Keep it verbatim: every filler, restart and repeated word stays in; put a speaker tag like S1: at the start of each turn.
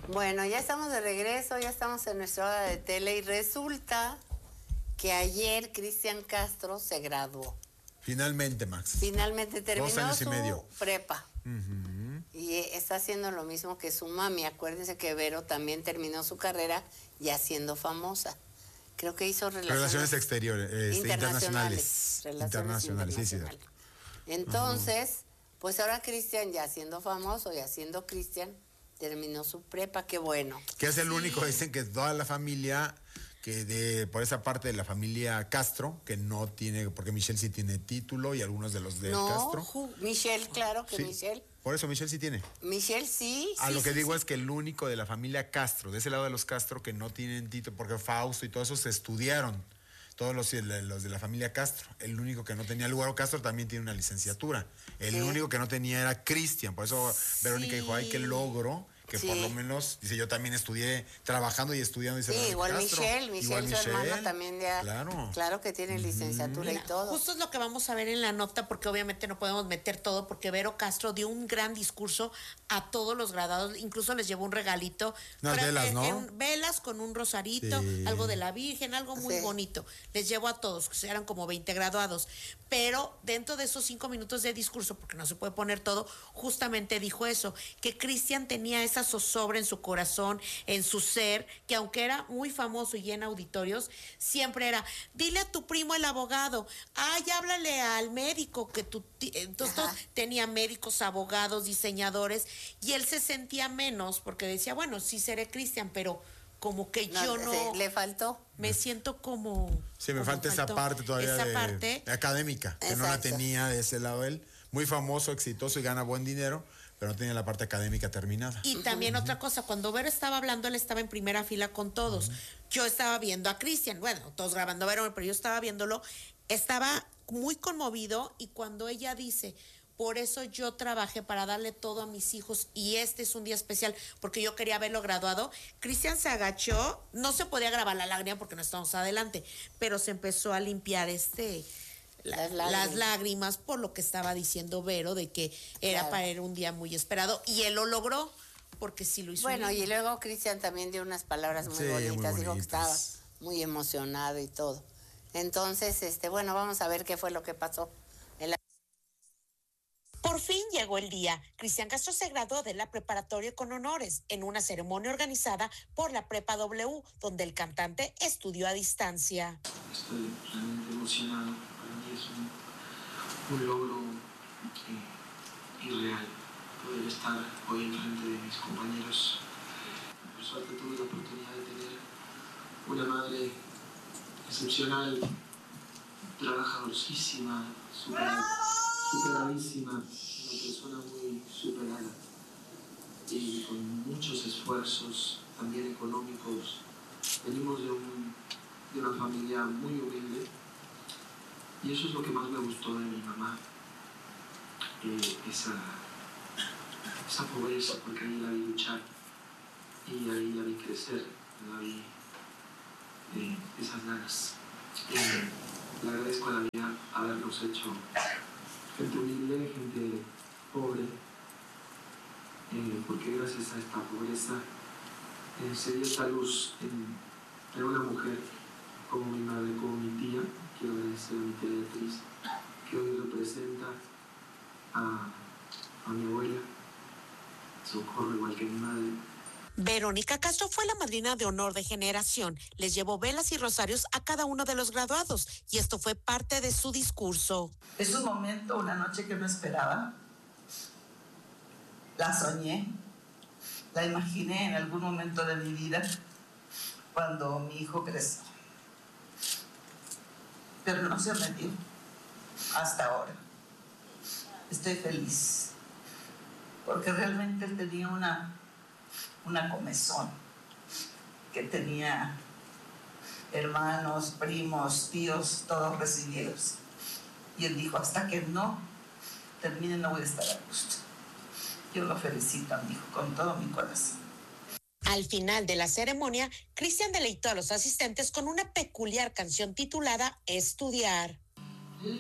S1: Bueno, ya estamos de regreso, ya estamos en nuestra hora de tele y resulta que ayer Cristian Castro se graduó.
S2: Finalmente, Max.
S1: Finalmente terminó
S2: Dos años y
S1: su
S2: medio.
S1: prepa.
S2: Uh-huh.
S1: Y está haciendo lo mismo que su mami. Acuérdense que Vero también terminó su carrera ya siendo famosa. Creo que hizo relaciones,
S2: relaciones exteriores, este,
S1: internacionales.
S2: internacionales.
S1: Relaciones
S2: internacionales,
S1: internacionales.
S2: Sí, sí.
S1: Entonces, uh-huh. pues ahora Cristian, ya siendo famoso, ya siendo Cristian, terminó su prepa, qué bueno.
S2: Que es el sí. único, dicen que toda la familia, que de por esa parte de la familia Castro, que no tiene, porque Michelle sí tiene título y algunos de los de
S1: no,
S2: Castro.
S1: Ju, Michelle, claro que
S2: sí.
S1: Michelle.
S2: Por eso Michelle sí tiene.
S1: Michelle sí.
S2: A
S1: sí,
S2: lo que
S1: sí,
S2: digo
S1: sí.
S2: es que el único de la familia Castro, de ese lado de los Castro, que no tienen título, porque Fausto y todo eso se estudiaron. Todos los, los de la familia Castro. El único que no tenía, Lugaro Castro también tiene una licenciatura. El ¿Qué? único que no tenía era Cristian. Por eso sí. Verónica dijo, ay, qué logro. Que sí. por lo menos, dice, yo también estudié trabajando y estudiando. Dice,
S1: sí, igual
S2: Castro.
S1: Michelle, Michelle,
S2: igual
S1: su
S2: Michelle.
S1: hermano también ya,
S2: claro,
S1: claro que tiene licenciatura
S3: Mira,
S1: y todo.
S3: Justo es lo que vamos a ver en la nota, porque obviamente no podemos meter todo, porque Vero Castro dio un gran discurso a todos los graduados, incluso les llevó un regalito.
S2: Unas velas, ¿no?
S3: En velas con un rosarito, sí. algo de la Virgen, algo muy sí. bonito. Les llevó a todos, que eran como veinte graduados. Pero dentro de esos cinco minutos de discurso, porque no se puede poner todo, justamente dijo eso, que Cristian tenía esa zozobra en su corazón, en su ser, que aunque era muy famoso y en auditorios, siempre era, dile a tu primo el abogado, ay, háblale al médico, que tu t-". Entonces todos tenían médicos, abogados, diseñadores, y él se sentía menos, porque decía, bueno, sí seré Cristian, pero como que no, yo no...
S1: Sí, le faltó.
S3: Me siento como...
S2: Sí, me
S3: como
S2: falta
S3: faltó.
S2: esa parte todavía
S3: esa
S2: de,
S3: parte,
S2: de académica, que
S1: exacto.
S2: no la tenía de ese lado él. Muy famoso, exitoso y gana buen dinero, pero no tenía la parte académica terminada.
S3: Y también uh-huh. otra cosa, cuando Vero estaba hablando, él estaba en primera fila con todos. Uh-huh. Yo estaba viendo a Cristian, bueno, todos grabando a Vero, pero yo estaba viéndolo, estaba muy conmovido, y cuando ella dice... Por eso yo trabajé para darle todo a mis hijos, y este es un día especial porque yo quería verlo graduado. Cristian se agachó, no se podía grabar la lágrima porque no estamos adelante, pero se empezó a limpiar este la, las, lágrimas. las lágrimas por lo que estaba diciendo Vero, de que era claro. para él un día muy esperado, y él lo logró porque sí lo hizo.
S1: Bueno,
S3: bien.
S1: Y luego Cristian también dio unas palabras muy,
S2: sí,
S1: bonitas.
S2: muy bonitas,
S1: dijo que estaba muy emocionado y todo. Entonces, este, bueno, vamos a ver qué fue lo que pasó en la...
S3: Por fin llegó el día. Cristian Castro se graduó de la preparatoria con honores en una ceremonia organizada por la Prepa W, donde el cantante estudió a distancia.
S4: Estoy realmente emocionado. Para mí es un, un logro eh, irreal poder estar hoy en frente de mis compañeros. Por suerte tuve la oportunidad de tener una madre excepcional, trabajadorcísima, super, superadísima, una persona muy superada y con muchos esfuerzos también económicos. Venimos de, un, de una familia muy humilde, y eso es lo que más me gustó de mi mamá, eh, esa, esa pobreza, porque ahí la vi luchar y ahí la vi crecer, la vi eh, esas ganas. Eh, le agradezco a la vida habernos hecho gente humilde, gente pobre, eh, porque gracias a esta pobreza eh, se dio esta luz en, en una mujer como mi madre, como mi tía. Quiero agradecer a mi tía Beatriz, que hoy representa a, a mi abuela, Socorro, igual que mi madre.
S3: Verónica Castro fue la madrina de honor de generación. Les llevó velas y rosarios a cada uno de los graduados, y esto fue parte de su discurso.
S5: Es un momento, una noche que no esperaba. La soñé, la imaginé en algún momento de mi vida cuando mi hijo creció. Pero no se me dio hasta ahora. Estoy feliz porque realmente él tenía una una comezón, que tenía hermanos, primos, tíos, todos recibidos. Y él dijo, hasta que no termine no voy a estar a gusto. Yo lo felicito a mi hijo con todo mi corazón.
S3: Al final de la ceremonia, Cristian deleitó a los asistentes con una peculiar canción titulada Estudiar.